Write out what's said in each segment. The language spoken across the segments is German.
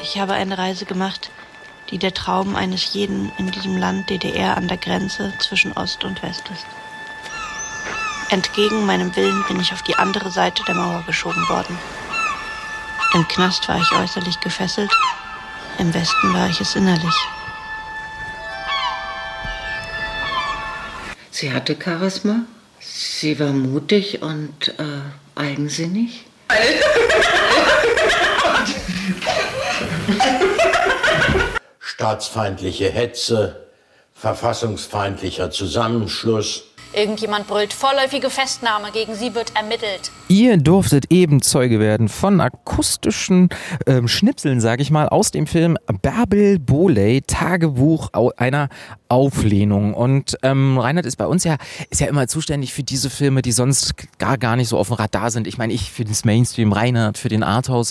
Ich habe eine Reise gemacht, die der Traum eines jeden in diesem Land DDR an der Grenze zwischen Ost und West ist. Entgegen meinem Willen bin ich auf die andere Seite der Mauer geschoben worden. Im Knast war ich äußerlich gefesselt, im Westen war ich es innerlich. Sie hatte Charisma, sie war mutig und eigensinnig. Staatsfeindliche Hetze, verfassungsfeindlicher Zusammenschluss. Irgendjemand brüllt, vorläufige Festnahme, gegen sie wird ermittelt. Ihr durftet eben Zeuge werden von akustischen Schnipseln, sage ich mal, aus dem Film Bärbel Bohley, Tagebuch einer Auflehnung. Und Reinhard ist bei uns ist ja immer zuständig für diese Filme, die sonst gar nicht so auf dem Radar sind. Ich meine, ich für das Mainstream, Reinhard für den Arthouse.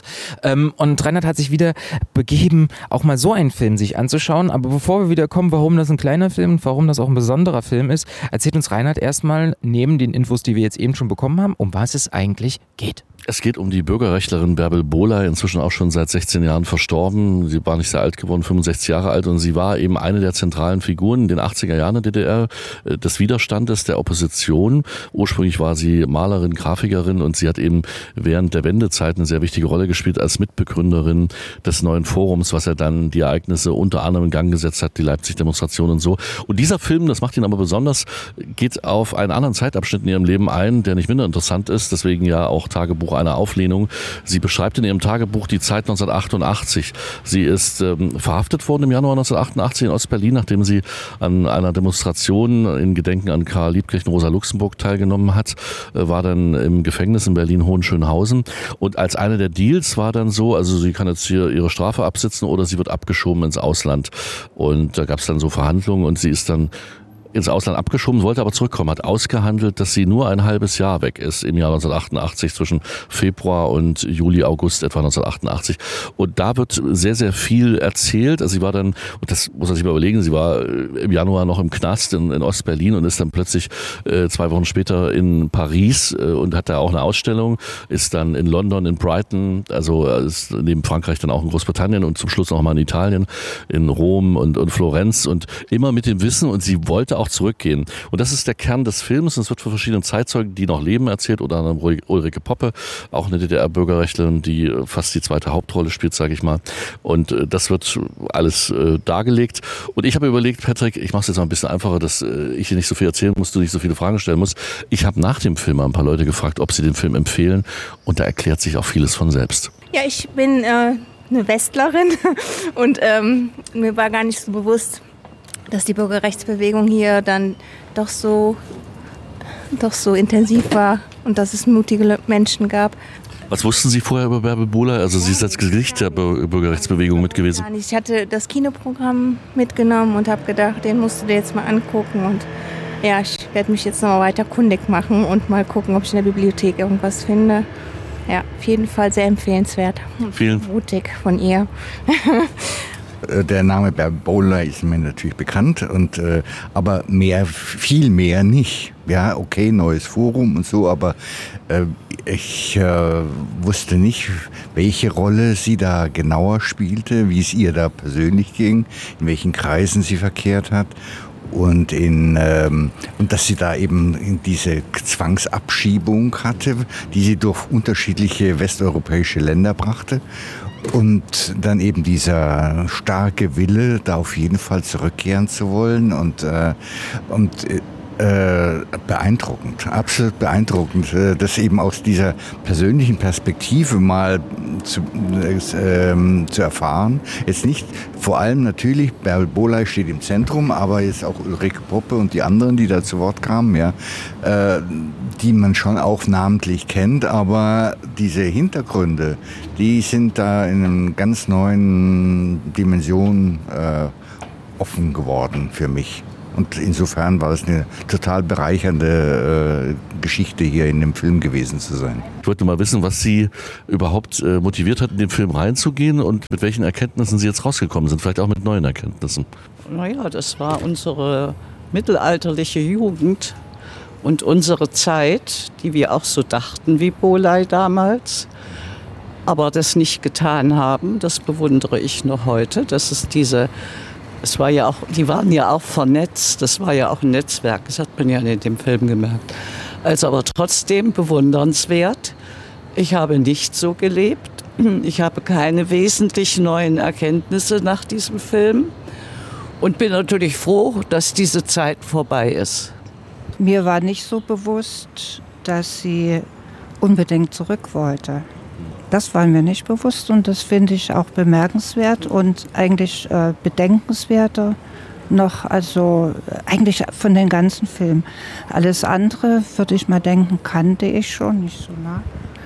Und Reinhard hat sich wieder begeben, auch mal so einen Film sich anzuschauen. Aber bevor wir wieder kommen, warum das ein kleiner Film und warum das auch ein besonderer Film ist, erzählt uns Reinhard erstmal neben den Infos, die wir jetzt eben schon bekommen haben, um was es eigentlich geht. Es geht um die Bürgerrechtlerin Bärbel Bohley, inzwischen auch schon seit 16 Jahren verstorben. Sie war nicht sehr alt geworden, 65 Jahre alt, und sie war eben eine der zentralen Figuren in den 80er Jahren der DDR, des Widerstandes, der Opposition. Ursprünglich war sie Malerin, Grafikerin, und sie hat eben während der Wendezeit eine sehr wichtige Rolle gespielt als Mitbegründerin des neuen Forums, was ja dann die Ereignisse unter anderem in Gang gesetzt hat, die Leipzig-Demonstration und so. Und dieser Film, das macht ihn aber besonders, geht auf einen anderen Zeitabschnitt in ihrem Leben ein, der nicht minder interessant ist, deswegen ja auch Tagebuch einer Auflehnung. Sie beschreibt in ihrem Tagebuch die Zeit 1988. Sie ist verhaftet worden im Januar 1988 in Ostberlin, nachdem sie an einer Demonstration in Gedenken an Karl Liebknecht und Rosa Luxemburg teilgenommen hat, war dann im Gefängnis in Berlin-Hohenschönhausen. Und als einer der Deals war dann so, also sie kann jetzt hier ihre Strafe absitzen oder sie wird abgeschoben ins Ausland. Und da gab es dann so Verhandlungen und sie ist dann ins Ausland abgeschoben, wollte aber zurückkommen, hat ausgehandelt, dass sie nur ein halbes Jahr weg ist im Jahr 1988, zwischen Februar und Juli, August etwa 1988. Und da wird sehr, sehr viel erzählt. Also sie war dann, und das muss man sich mal überlegen, sie war im Januar noch im Knast in Ostberlin und ist dann plötzlich 2 Wochen später in Paris und hat da auch eine Ausstellung, ist dann in London, in Brighton, also ist neben Frankreich dann auch in Großbritannien und zum Schluss noch mal in Italien, in Rom und Florenz, und immer mit dem Wissen, und sie wollte auch zurückgehen. Und das ist der Kern des Films. Es wird von verschiedenen Zeitzeugen, die noch leben, erzählt, unter anderem Ulrike Poppe, auch eine DDR-Bürgerrechtlerin, die fast die zweite Hauptrolle spielt, sage ich mal. Und das wird alles dargelegt. Und ich habe überlegt, Patrick, ich mache es jetzt mal ein bisschen einfacher, dass ich dir nicht so viel erzählen muss, du nicht so viele Fragen stellen musst. Ich habe nach dem Film ein paar Leute gefragt, ob sie den Film empfehlen, und da erklärt sich auch vieles von selbst. Ja, ich bin eine Westlerin und mir war gar nicht so bewusst, dass die Bürgerrechtsbewegung hier dann doch so intensiv war und dass es mutige Menschen gab. Was wussten Sie vorher über Bärbel Bohley? Also sie ist als Gesicht der Bürgerrechtsbewegung mit gewesen. Ich hatte das Kinoprogramm mitgenommen und habe gedacht, den musst du dir jetzt mal angucken. Und ja, ich werde mich jetzt noch mal weiter kundig machen und mal gucken, ob ich in der Bibliothek irgendwas finde. Ja, auf jeden Fall sehr empfehlenswert. Vielen mutig von ihr. Der Name Bärbel Bohley ist mir natürlich bekannt, aber viel mehr nicht. Ja, okay, neues Forum und so, aber ich wusste nicht, welche Rolle sie da genauer spielte, wie es ihr da persönlich ging, in welchen Kreisen sie verkehrt hat. Und dass sie da eben diese Zwangsabschiebung hatte, die sie durch unterschiedliche westeuropäische Länder brachte. Und dann eben dieser starke Wille, da auf jeden Fall zurückkehren zu wollen und beeindruckend, absolut beeindruckend, das eben aus dieser persönlichen Perspektive mal zu erfahren. Jetzt nicht, vor allem natürlich, Bärbel Bohley steht im Zentrum, aber jetzt auch Ulrike Poppe und die anderen, die da zu Wort kamen, ja, die man schon auch namentlich kennt, aber diese Hintergründe, die sind da in einer ganz neuen Dimension offen geworden für mich. Und insofern war es eine total bereichernde Geschichte, hier in dem Film gewesen zu sein. Ich wollte mal wissen, was Sie überhaupt motiviert hat, in den Film reinzugehen und mit welchen Erkenntnissen Sie jetzt rausgekommen sind, vielleicht auch mit neuen Erkenntnissen. Naja, das war unsere mittelalterliche Jugend und unsere Zeit, die wir auch so dachten wie Bohley damals. aber das nicht getan haben. Das bewundere ich noch heute. Die waren ja auch vernetzt, das war ja auch ein Netzwerk, das hat man ja in dem Film gemerkt. Also aber trotzdem bewundernswert. Ich habe nicht so gelebt. Ich habe keine wesentlich neuen Erkenntnisse nach diesem Film und bin natürlich froh, dass diese Zeit vorbei ist. Mir war nicht so bewusst, dass sie unbedingt zurück wollte. Das war mir nicht bewusst und das finde ich auch bemerkenswert und eigentlich bedenkenswerter noch, also eigentlich von den ganzen Filmen. Alles andere, würde ich mal denken, kannte ich schon, nicht so nah.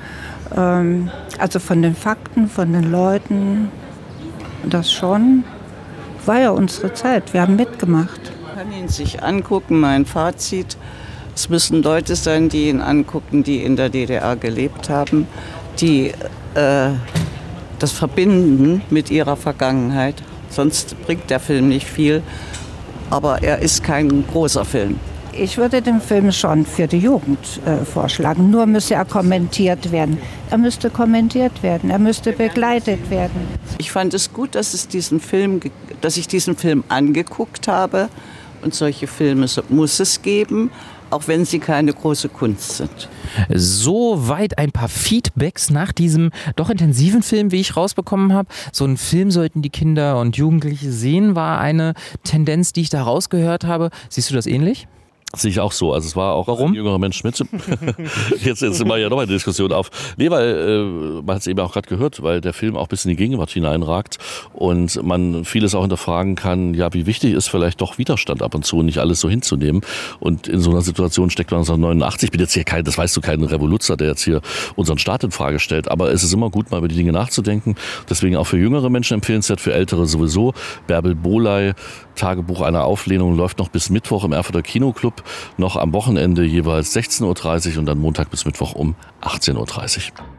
Also von den Fakten, von den Leuten, das schon, war ja unsere Zeit, wir haben mitgemacht. Man kann ihn sich angucken, mein Fazit, es müssen Leute sein, die ihn angucken, die in der DDR gelebt haben, die das verbinden mit ihrer Vergangenheit, sonst bringt der Film nicht viel, aber er ist kein großer Film. Ich würde den Film schon für die Jugend vorschlagen. Nur müsse er kommentiert werden. Er müsste kommentiert werden. Er müsste begleitet werden. Ich fand es gut, dass ich diesen Film angeguckt habe. Und solche Filme muss es geben, auch wenn sie keine große Kunst sind. Soweit ein paar Feedbacks nach diesem doch intensiven Film, wie ich rausbekommen habe. So einen Film sollten die Kinder und Jugendliche sehen, war eine Tendenz, die ich da rausgehört habe. Siehst du das ähnlich? Sehe ich auch so. Also es war auch ein jüngerer Mensch mit. Jetzt mal ja nochmal eine Diskussion auf. Nee, weil man hat es eben auch gerade gehört, weil der Film auch bis in die Gegenwart hineinragt und man vieles auch hinterfragen kann, ja, wie wichtig ist vielleicht doch Widerstand ab und zu und nicht alles so hinzunehmen. Und in so einer Situation steckt man 1989. Ich bin jetzt hier das weißt du, kein Revoluzer, der jetzt hier unseren Staat in Frage stellt. Aber es ist immer gut, mal über die Dinge nachzudenken. Deswegen auch für jüngere Menschen empfehlenswert, für ältere sowieso. Bärbel Bohley, Tagebuch einer Auflehnung, läuft noch bis Mittwoch im Erfurter Kinoclub. Noch am Wochenende jeweils 16:30 Uhr und dann Montag bis Mittwoch um 18:30 Uhr.